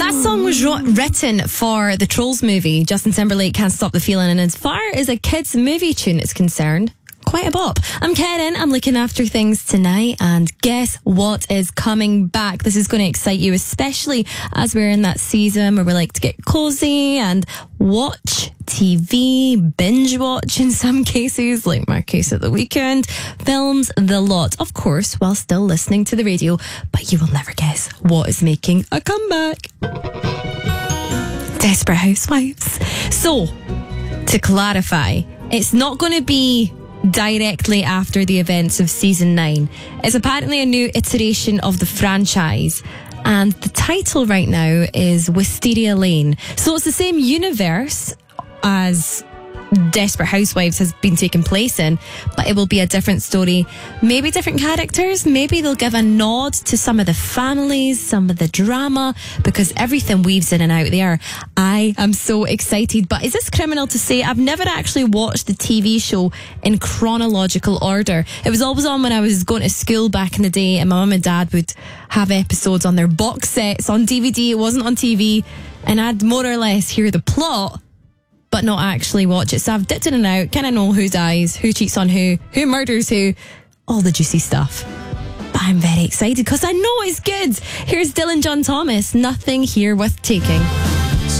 That song was written for the Trolls movie, Justin Timberlake, Can't Stop the Feeling, and as far as a kids' movie tune is concerned, quite a bop. I'm Karen, I'm looking after things tonight, and guess what is coming back? This is going to excite you, especially as we're in that season where we like to get cozy and watch TV, binge watch in some cases, like my case at the weekend, films, the lot, of course, while still listening to the radio, but you will never guess what is making a comeback. Desperate Housewives. So, to clarify, it's not going to be directly after the events of season 9. It's apparently a new iteration of the franchise, and the title right now is Wisteria Lane. So it's the same universe as Desperate Housewives has been taking place in, but it will be a different story, maybe different characters, maybe they'll give a nod to some of the families, some of the drama, because everything weaves in and out there. I am so excited, but is this criminal to say I've never actually watched the TV show in chronological order? It was always on when I was going to school back in the day, and my mum and dad would have episodes on their box sets on DVD. It wasn't on TV, and I'd more or less hear the plot but not actually watch it. So I've dipped in and out, kind of know who dies, who cheats on who murders who, all the juicy stuff. But I'm very excited because I know it's good. Here's Dylan John Thomas, Nothing Here Worth Taking.